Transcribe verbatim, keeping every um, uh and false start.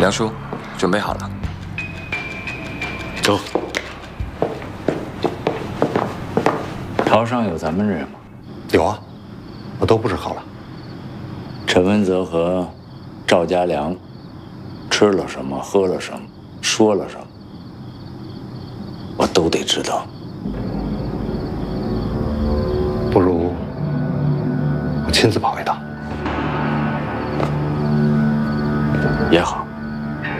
梁叔，准备好了。 走。 朝上有咱们人吗？ 有啊，我都布置好了。 陈文泽和赵家良吃了什么，喝了什么，说了什么，我都得知道。 不如我亲自跑一趟。 也好。